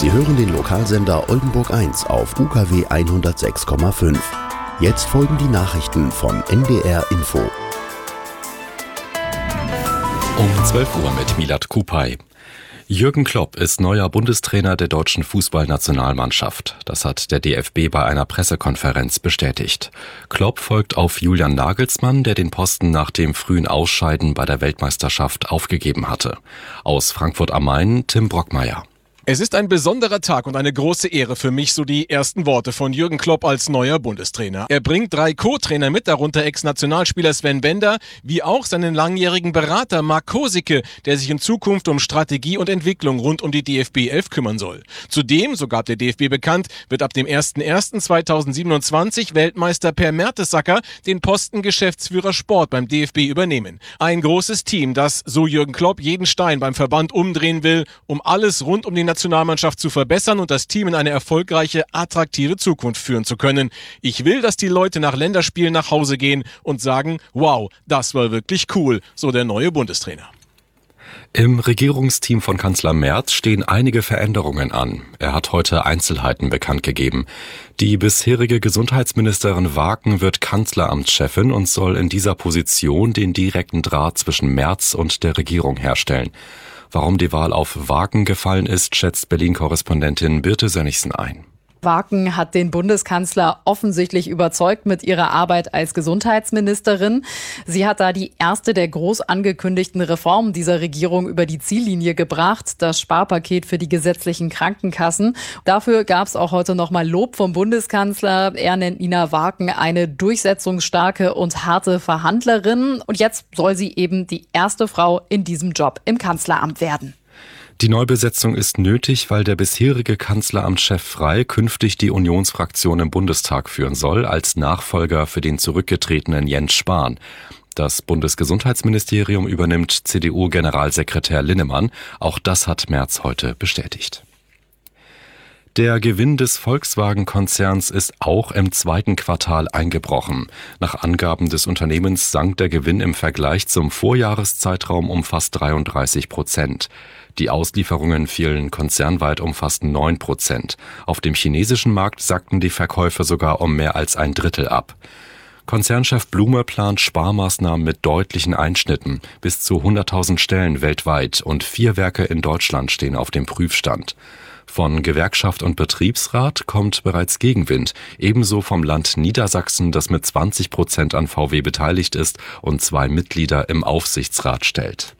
Sie hören den Lokalsender Oldenburg 1 auf UKW 106,5. Jetzt folgen die Nachrichten von NDR Info. Um 12 Uhr mit Milad Kupay. Jürgen Klopp ist neuer Bundestrainer der deutschen Fußballnationalmannschaft. Das hat der DFB bei einer Pressekonferenz bestätigt. Klopp folgt auf Julian Nagelsmann, der den Posten nach dem frühen Ausscheiden bei der Weltmeisterschaft aufgegeben hatte. Aus Frankfurt am Main, Tim Brockmeier. Es ist ein besonderer Tag und eine große Ehre für mich, so die ersten Worte von Jürgen Klopp als neuer Bundestrainer. Er bringt 3 Co-Trainer mit, darunter Ex-Nationalspieler Sven Bender, wie auch seinen langjährigen Berater Marc Kosicke, der sich in Zukunft um Strategie und Entwicklung rund um die DFB 11 kümmern soll. Zudem, so gab der DFB bekannt, wird ab dem 01.01.2027 Weltmeister Per Mertesacker den Posten Geschäftsführer Sport beim DFB übernehmen. Ein großes Team, das, so Jürgen Klopp, jeden Stein beim Verband umdrehen will, um alles rund um die Nationalmannschaft zu verbessern und das Team in eine erfolgreiche, attraktive Zukunft führen zu können. Ich will, dass die Leute nach Länderspielen nach Hause gehen und sagen, wow, das war wirklich cool, so der neue Bundestrainer. Im Regierungsteam von Kanzler Merz stehen einige Veränderungen an. Er hat heute Einzelheiten bekannt gegeben. Die bisherige Gesundheitsministerin Waaken wird Kanzleramtschefin und soll in dieser Position den direkten Draht zwischen Merz und der Regierung herstellen. Warum die Wahl auf Waaken gefallen ist, schätzt Berlin-Korrespondentin Birte Sönnigsen ein. Waaken hat den Bundeskanzler offensichtlich überzeugt mit ihrer Arbeit als Gesundheitsministerin. Sie hat da die erste der groß angekündigten Reformen dieser Regierung über die Ziellinie gebracht, das Sparpaket für die gesetzlichen Krankenkassen. Dafür gab es auch heute nochmal Lob vom Bundeskanzler. Er nennt Nina Waaken eine durchsetzungsstarke und harte Verhandlerin. Und jetzt soll sie eben die erste Frau in diesem Job im Kanzleramt werden. Die Neubesetzung ist nötig, weil der bisherige Kanzleramtschef Frey künftig die Unionsfraktion im Bundestag führen soll, als Nachfolger für den zurückgetretenen Jens Spahn. Das Bundesgesundheitsministerium übernimmt CDU-Generalsekretär Linnemann. Auch das hat Merz heute bestätigt. Der Gewinn des Volkswagen-Konzerns ist auch im zweiten Quartal eingebrochen. Nach Angaben des Unternehmens sank der Gewinn im Vergleich zum Vorjahreszeitraum um fast 33%. Die Auslieferungen fielen konzernweit um fast 9%. Auf dem chinesischen Markt sackten die Verkäufe sogar um mehr als ein Drittel ab. Konzernchef Blume plant Sparmaßnahmen mit deutlichen Einschnitten. Bis zu 100.000 Stellen weltweit und 4 Werke in Deutschland stehen auf dem Prüfstand. Von Gewerkschaft und Betriebsrat kommt bereits Gegenwind, ebenso vom Land Niedersachsen, das mit 20% an VW beteiligt ist und 2 Mitglieder im Aufsichtsrat stellt.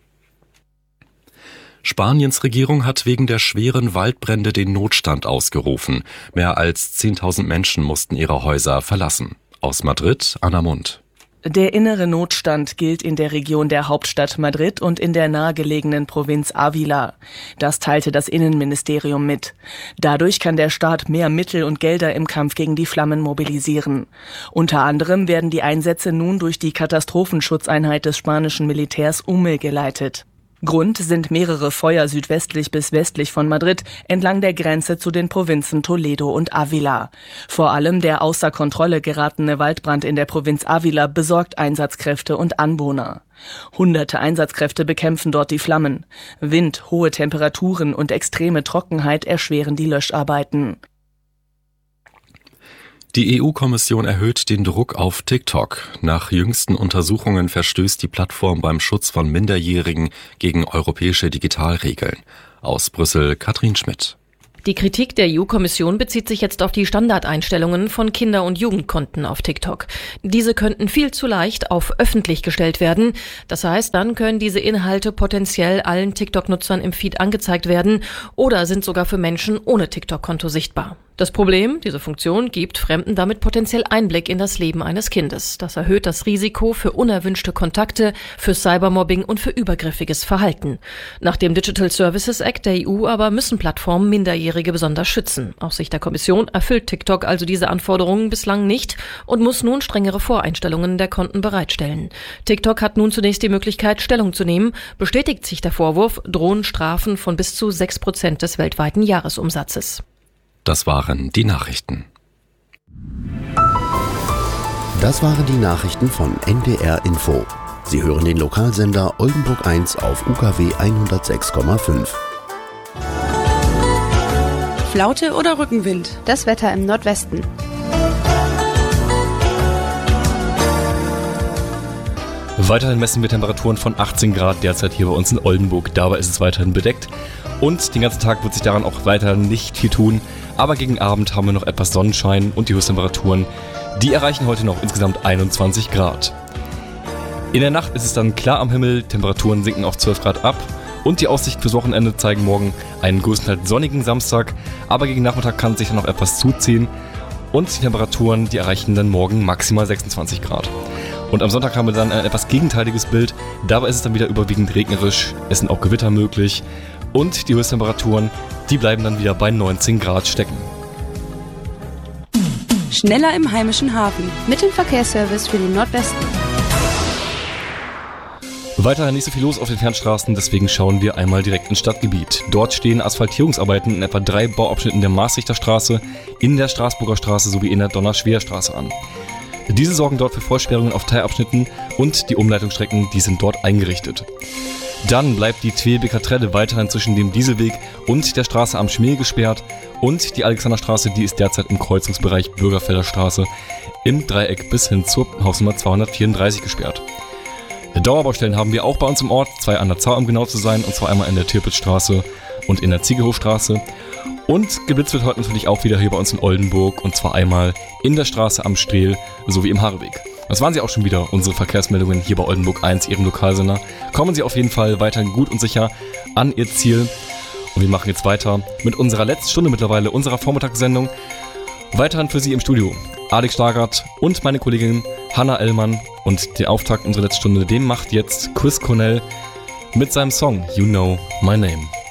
Spaniens Regierung hat wegen der schweren Waldbrände den Notstand ausgerufen. Mehr als 10.000 Menschen mussten ihre Häuser verlassen. Aus Madrid, Anna Mund. Der innere Notstand gilt in der Region der Hauptstadt Madrid und in der nahegelegenen Provinz Ávila. Das teilte das Innenministerium mit. Dadurch kann der Staat mehr Mittel und Gelder im Kampf gegen die Flammen mobilisieren. Unter anderem werden die Einsätze nun durch die Katastrophenschutzeinheit des spanischen Militärs UME geleitet. Grund sind mehrere Feuer südwestlich bis westlich von Madrid entlang der Grenze zu den Provinzen Toledo und Ávila. Vor allem der außer Kontrolle geratene Waldbrand in der Provinz Ávila besorgt Einsatzkräfte und Anwohner. Hunderte Einsatzkräfte bekämpfen dort die Flammen. Wind, hohe Temperaturen und extreme Trockenheit erschweren die Löscharbeiten. Die EU-Kommission erhöht den Druck auf TikTok. Nach jüngsten Untersuchungen verstößt die Plattform beim Schutz von Minderjährigen gegen europäische Digitalregeln. Aus Brüssel, Katrin Schmidt. Die Kritik der EU-Kommission bezieht sich jetzt auf die Standardeinstellungen von Kinder- und Jugendkonten auf TikTok. Diese könnten viel zu leicht auf öffentlich gestellt werden. Das heißt, dann können diese Inhalte potenziell allen TikTok-Nutzern im Feed angezeigt werden oder sind sogar für Menschen ohne TikTok-Konto sichtbar. Das Problem, diese Funktion gibt Fremden damit potenziell Einblick in das Leben eines Kindes. Das erhöht das Risiko für unerwünschte Kontakte, für Cybermobbing und für übergriffiges Verhalten. Nach dem Digital Services Act der EU aber müssen Plattformen Minderjährige besonders schützen. Aus Sicht der Kommission erfüllt TikTok also diese Anforderungen bislang nicht und muss nun strengere Voreinstellungen der Konten bereitstellen. TikTok hat nun zunächst die Möglichkeit, Stellung zu nehmen. Bestätigt sich der Vorwurf, drohen Strafen von bis zu 6% des weltweiten Jahresumsatzes. Das waren die Nachrichten. Das waren die Nachrichten von NDR Info. Sie hören den Lokalsender Oldenburg 1 auf UKW 106,5. Flaute oder Rückenwind? Das Wetter im Nordwesten. Weiterhin messen wir Temperaturen von 18 Grad derzeit hier bei uns in Oldenburg. Dabei ist es weiterhin bedeckt. Und den ganzen Tag wird sich daran auch weiter nicht viel tun. Aber gegen Abend haben wir noch etwas Sonnenschein und die Höchsttemperaturen, die erreichen heute noch insgesamt 21 Grad. In der Nacht ist es dann klar am Himmel, Temperaturen sinken auf 12 Grad ab. Und die Aussichten fürs Wochenende zeigen morgen einen größtenteils sonnigen Samstag. Aber gegen Nachmittag kann sich dann noch etwas zuziehen. Und die Temperaturen, die erreichen dann morgen maximal 26 Grad. Und am Sonntag haben wir dann ein etwas gegenteiliges Bild. Dabei ist es dann wieder überwiegend regnerisch. Es sind auch Gewitter möglich. Und die Höchsttemperaturen, die bleiben dann wieder bei 19 Grad stecken. Schneller im heimischen Hafen. Mit dem Verkehrsservice für den Nordwesten. Weiterhin nicht so viel los auf den Fernstraßen, deswegen schauen wir einmal direkt ins Stadtgebiet. Dort stehen Asphaltierungsarbeiten in etwa 3 Bauabschnitten der Maastrichter Straße, in der Straßburger Straße sowie in der Donnerschwer-Straße an. Diese sorgen dort für Vollsperrungen auf Teilabschnitten und die Umleitungsstrecken, die sind dort eingerichtet. Dann bleibt die Tweebeker Trelle weiterhin zwischen dem Dieselweg und der Straße am Schmiel gesperrt und die Alexanderstraße, die ist derzeit im Kreuzungsbereich Bürgerfelder Straße im Dreieck bis hin zur Hausnummer 234 gesperrt. Dauerbaustellen haben wir auch bei uns im Ort, 2 an der Zau, um genau zu sein, und zwar einmal in der Tirpitzstraße und in der Ziegelhofstraße. Und geblitzt wird heute natürlich auch wieder hier bei uns in Oldenburg, und zwar einmal in der Straße am Strehl sowie im Haareweg. Das waren sie auch schon wieder, unsere Verkehrsmeldungen hier bei Oldenburg 1, Ihrem Lokalsender. Kommen Sie auf jeden Fall weiterhin gut und sicher an Ihr Ziel. Und wir machen jetzt weiter mit unserer letzten Stunde mittlerweile, unserer Vormittagssendung. Weiterhin für Sie im Studio Alex Stargard und meine Kollegin Hanna Ellmann. Und den Auftakt unserer letzten Stunde, den macht jetzt Chris Cornell mit seinem Song You Know My Name.